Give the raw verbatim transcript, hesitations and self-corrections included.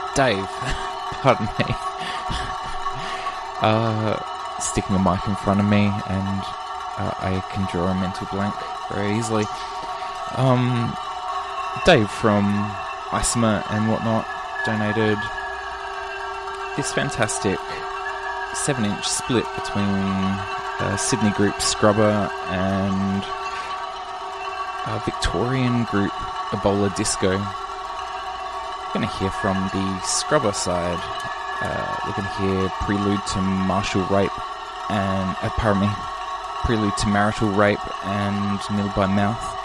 Dave, pardon me, uh, sticking a mic in front of me, and uh, I can draw a mental blank very easily. Um, Dave from Isomer and whatnot donated this fantastic seven inch split between uh, Sydney group Scrubber and a Victorian group Ebola Disco. We're going to hear from the Scrubber side. Uh, we're going to hear Prelude to Martial Rape and, uh, pardon me, Prelude to Marital Rape and Nil by Mouth.